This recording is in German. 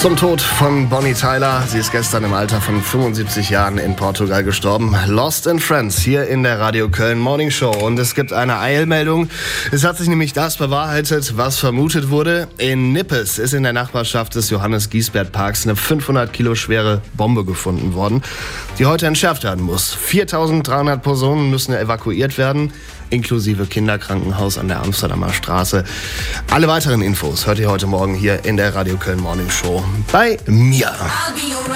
Zum Tod von Bonnie Tyler. Sie ist gestern im Alter von 75 Jahren in Portugal gestorben. Lost in Friends hier in der Radio Köln Morning Show. Und es gibt eine Eilmeldung. Es hat sich nämlich das bewahrheitet, was vermutet wurde. In Nippes ist in der Nachbarschaft des Johannes Giesbert Parks eine 500 Kilo schwere Bombe gefunden worden, die heute entschärft werden muss. 4.300 Personen müssen evakuiert werden, inklusive Kinderkrankenhaus an der Amsterdamer Straße. Alle weiteren Infos hört ihr heute Morgen hier in der Radio Köln Morning Show bei mir.